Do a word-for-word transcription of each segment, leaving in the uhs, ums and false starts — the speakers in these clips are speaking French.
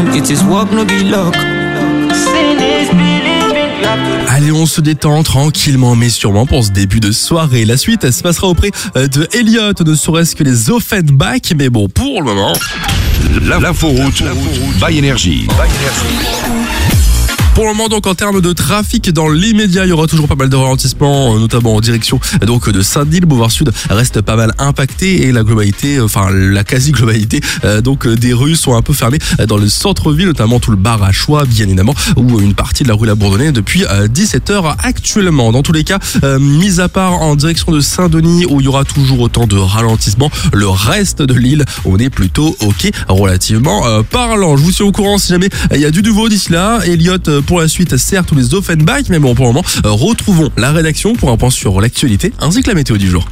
Allez, on se détend tranquillement mais sûrement pour ce début de soirée. La suite, elle se passera auprès de Elliot, ne serait-ce que les Offenbach. Mais bon, pour le moment... L'inforoute by Énergie. Pour le moment, donc, en termes de trafic, dans l'immédiat, il y aura toujours pas mal de ralentissements, notamment en direction donc de Saint-Denis. Le boulevard Sud reste pas mal impacté et la globalité, enfin la quasi-globalité, euh, donc des rues sont un peu fermées dans le centre-ville, notamment tout le bar à Choix, bien évidemment, ou une partie de la rue La Bourdonnais depuis euh, dix-sept heures actuellement. Dans tous les cas, euh, mis à part en direction de Saint-Denis, où il y aura toujours autant de ralentissements, le reste de l'île, on est plutôt ok, relativement euh, parlant. Je vous suis au courant si jamais il y a du nouveau d'ici là. Elliot, pour la suite, certes, tous les Offenbach, mais bon, pour le moment, euh, retrouvons la rédaction pour un point sur l'actualité ainsi que la météo du jour.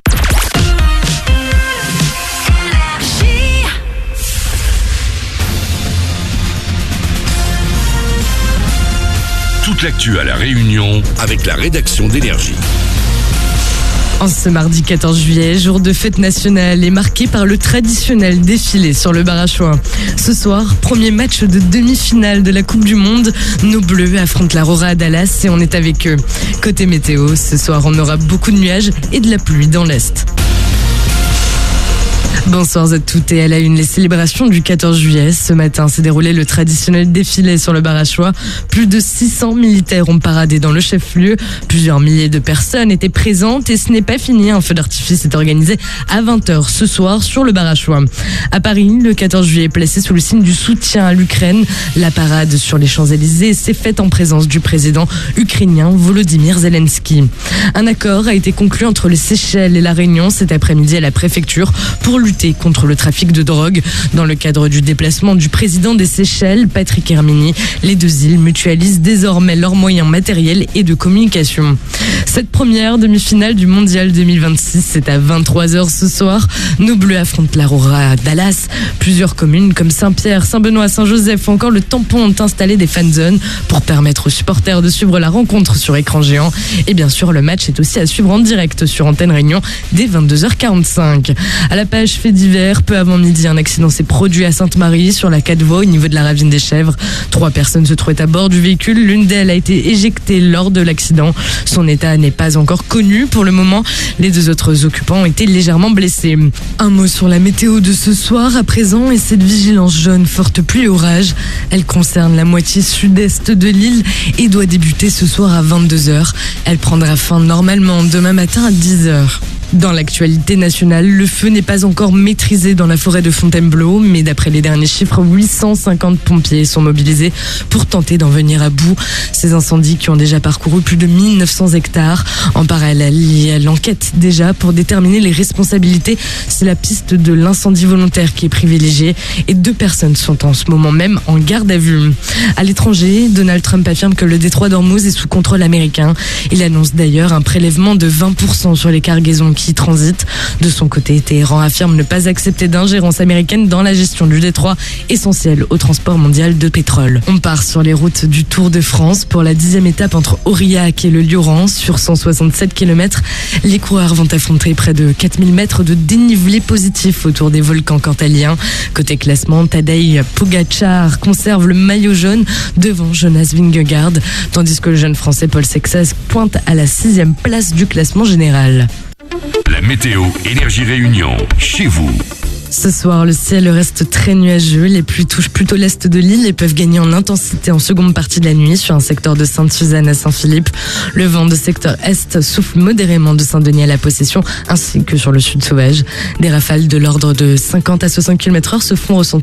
Toute l'actu à La Réunion avec la rédaction d'Énergie. En ce mardi quatorze juillet, jour de fête nationale, est marqué par le traditionnel défilé sur le bar à Choix. Ce soir, premier match de demi-finale de la Coupe du Monde. Nos Bleus affrontent l'Aurora à Dallas et on est avec eux. Côté météo, ce soir, on aura beaucoup de nuages et de la pluie dans l'Est. Bonsoir à toutes et à la une, les célébrations du quatorze juillet. Ce matin s'est déroulé le traditionnel défilé sur le bar à Choix. Plus de six cents militaires ont paradé dans le chef-lieu. Plusieurs milliers de personnes étaient présentes et ce n'est pas fini. Un feu d'artifice est organisé à vingt heures ce soir sur le bar à Choix. À Paris, le quatorze juillet est placé sous le signe du soutien à l'Ukraine. La parade sur les Champs-Élysées s'est faite en présence du président ukrainien Volodymyr Zelensky. Un accord a été conclu entre les Seychelles et la Réunion cet après-midi à la préfecture pour lutter contre le trafic de drogue. Dans le cadre du déplacement du président des Seychelles, Patrick Hermini, les deux îles mutualisent désormais leurs moyens matériels et de communication. Cette première demi-finale du Mondial deux mille vingt-six, c'est à vingt-trois heures ce soir. Nos Bleus affrontent l'Aurora à Dallas. Plusieurs communes comme Saint-Pierre, Saint-Benoît, Saint-Joseph ou encore le Tampon ont installé des fan zones pour permettre aux supporters de suivre la rencontre sur écran géant. Et bien sûr, le match est aussi à suivre en direct sur Antenne Réunion dès vingt-deux heures quarante-cinq. À la page fait divers, peu avant midi, un accident s'est produit à Sainte-Marie sur la quatre voies au niveau de la ravine des Chèvres. Trois personnes se trouvaient à bord du véhicule. L'une d'elles a été éjectée lors de l'accident. Son état n'est pas encore connu pour le moment. Les deux autres occupants ont été légèrement blessés. Un mot sur la météo de ce soir à présent et cette vigilance jaune forte pluie et orage. Elle concerne la moitié sud-est de l'île et doit débuter ce soir à vingt-deux heures. Elle prendra fin normalement demain matin à dix heures. Dans l'actualité nationale, le feu n'est pas encore maîtrisé dans la forêt de Fontainebleau, mais d'après les derniers chiffres, huit cent cinquante pompiers sont mobilisés pour tenter d'en venir à bout. Ces incendies qui ont déjà parcouru plus de mille neuf cents hectares. En parallèle, il y a l'enquête déjà pour déterminer les responsabilités. C'est la piste de l'incendie volontaire qui est privilégiée et deux personnes sont en ce moment même en garde à vue. À l'étranger, Donald Trump affirme que le détroit d'Ormuz est sous contrôle américain. Il annonce d'ailleurs un prélèvement de vingt pour cent sur les cargaisons qui transitent. De son côté, Téhéran affirme ne pas accepter d'ingérence américaine dans la gestion du détroit, essentiel au transport mondial de pétrole. On part sur les routes du Tour de France pour la dixième étape entre Aurillac et le Lioran sur cent soixante-sept kilomètres. Les coureurs vont affronter près de quatre mille mètres de dénivelé positif autour des volcans cantaliens. Côté classement, Tadej Pogačar conserve le maillot jaune devant Jonas Vingegaard, tandis que le jeune français Paul Sexas pointe à la sixième place du classement général. La météo Énergie Réunion, chez vous. Ce soir, le ciel reste très nuageux. Les pluies touchent plutôt l'est de l'île et peuvent gagner en intensité en seconde partie de la nuit sur un secteur de Sainte-Suzanne à Saint-Philippe. Le vent de secteur est souffle modérément de Saint-Denis à la Possession ainsi que sur le sud sauvage. Des rafales de l'ordre de cinquante à soixante kilomètres heure se font ressentir